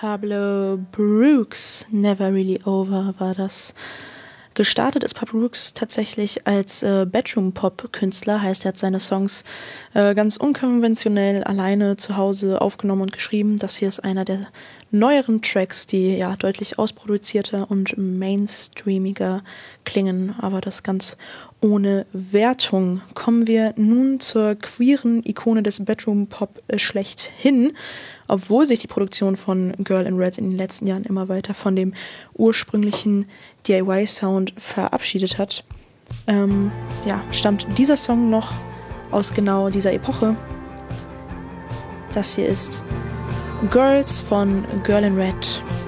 Pablo Brooks, Never Really Over war das. Gestartet ist Pablo Brooks tatsächlich als Bedroom-Pop-Künstler, heißt, er hat seine Songs ganz unkonventionell alleine zu Hause aufgenommen und geschrieben. Das hier ist einer der neueren Tracks, die ja deutlich ausproduzierter und mainstreamiger klingen, aber das ganz ohne Wertung. Kommen wir nun zur queeren Ikone des Bedroom-Pop schlechthin. Obwohl sich die Produktion von Girl in Red in den letzten Jahren immer weiter von dem ursprünglichen DIY-Sound verabschiedet hat, stammt dieser Song noch aus genau dieser Epoche. Das hier ist Girls von Girl in Red.